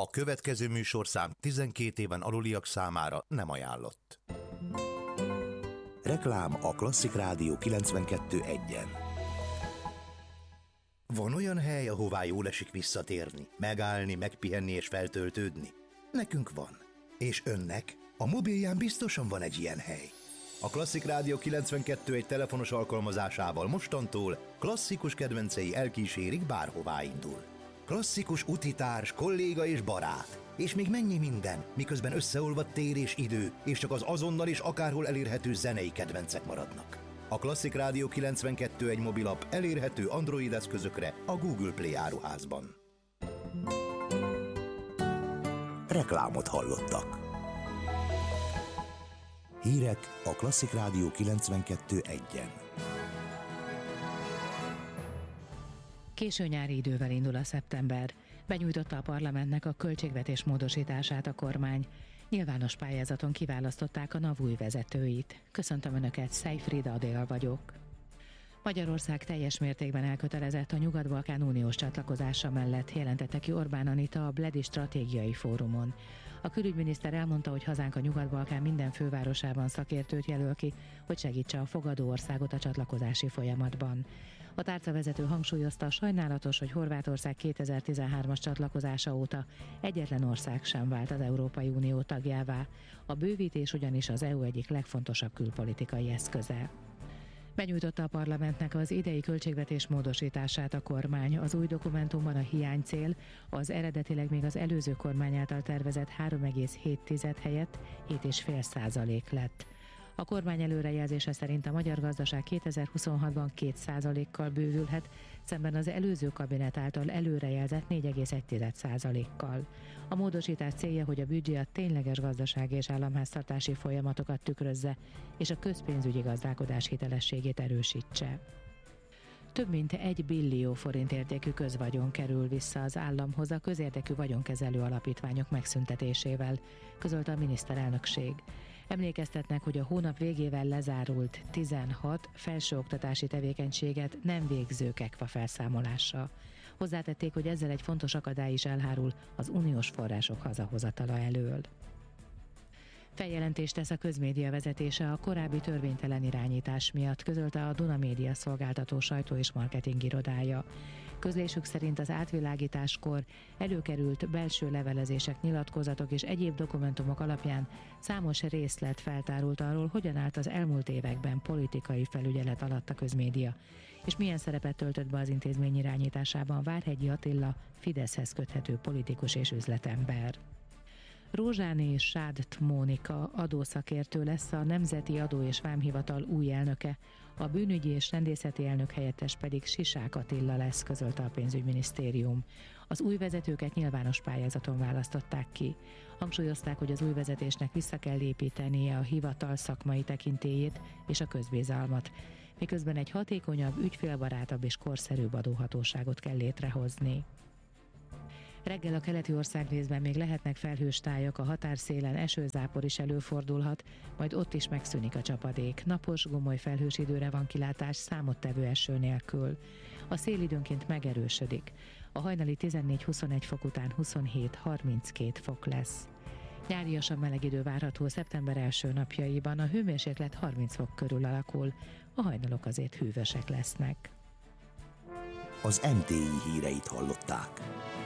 A következő műsorszám 12 éven aluliak számára nem ajánlott. Reklám a Klasszik Rádió 92.1-en. Van olyan hely, ahová jól esik visszatérni, megállni, megpihenni és feltöltődni? Nekünk van. És önnek? A mobilján biztosan van egy ilyen hely. A Klasszik Rádió 92.1 telefonos alkalmazásával mostantól klasszikus kedvencei elkísérik, bárhová indul. Klasszikus utitárs, kolléga és barát. És még mennyi minden, miközben összeolvadt tér és idő, és csak az azonnal és akárhol elérhető zenei kedvencek maradnak. A Klasszik Rádió 92.1 mobilap elérhető Android eszközökre a Google Play áruházban. Reklámot hallottak. Hírek a Klasszik Rádió 92.1-en. Késő nyári idővel indul a szeptember. Benyújtotta a parlamentnek a költségvetés módosítását a kormány. Nyilvános pályázaton kiválasztották a NAV új vezetőit. Köszöntöm Önöket, Szejfrida Adél vagyok. Magyarország teljes mértékben elkötelezett a Nyugat-Balkán uniós csatlakozása mellett, jelentette ki Orbán Anita a Bledi Stratégiai Fórumon. A külügyminiszter elmondta, hogy hazánk a Nyugat-Balkán minden fővárosában szakértőt jelöl ki, hogy segítse a fogadó országot a csatlakozási folyamatban. A tárcavezető hangsúlyozta, sajnálatos, hogy Horvátország 2013-as csatlakozása óta egyetlen ország sem vált az Európai Unió tagjává. A bővítés ugyanis az EU egyik legfontosabb külpolitikai eszköze. Benyújtotta a parlamentnek az idei költségvetés módosítását a kormány. Az új dokumentumban a hiánycél az eredetileg még az előző kormány által tervezett 3,7 helyett 7,5% lett. A kormány előrejelzése szerint a magyar gazdaság 2026-ban 2%-kal bővülhet, szemben az előző kabinet által előrejelzett 4,1%-kal. A módosítás célja, hogy a büdzsé a tényleges gazdasági és államháztartási folyamatokat tükrözze, és a közpénzügyi gazdálkodás hitelességét erősítse. Több mint 1 billió forint értékű közvagyon kerül vissza az államhoz a közérdekű vagyonkezelő alapítványok megszüntetésével, közölte a miniszterelnökség. Emlékeztetnek, hogy a hónap végével lezárult 16 felsőoktatási tevékenységet nem végzők EKFA felszámolása. Hozzátették, hogy ezzel egy fontos akadály is elhárul az uniós források hazahozatala elől. Feljelentést tesz a közmédia vezetése a korábbi törvénytelen irányítás miatt, közölte a Duna Média szolgáltató sajtó és marketing irodája. Közlésük szerint az átvilágításkor előkerült belső levelezések, nyilatkozatok és egyéb dokumentumok alapján számos részlet feltárult arról, hogyan állt az elmúlt években politikai felügyelet alatt a közmédia, és milyen szerepet töltött be az intézmény irányításában Várhegyi Attila, Fideszhez köthető politikus és üzletember. Rózsáné Sádt Mónika adószakértő lesz a Nemzeti Adó- és Vámhivatal új elnöke, a bűnügyi és rendészeti elnök helyettes pedig Sisák Attila lesz, közölte a pénzügyminisztérium. Az új vezetőket nyilvános pályázaton választották ki. Hangsúlyozták, hogy az új vezetésnek vissza kell építenie a hivatal szakmai tekintélyét és a közbizalmat, miközben egy hatékonyabb, ügyfélbarátabb és korszerűbb adóhatóságot kell létrehozni. Reggel a keleti országrészben még lehetnek felhős tájak, a határszélen esőzápor is előfordulhat, majd ott is megszűnik a csapadék. Napos, gomoly felhős időre van kilátás számottevő eső nélkül. A szél időnként megerősödik. A hajnali 14-21 fok után 27-32 fok lesz. Nyáriasabb meleg idő várható szeptember első napjaiban, a hőmérséklet 30 fok körül alakul, a hajnalok azért hűvösek lesznek. Az MTI híreit hallották.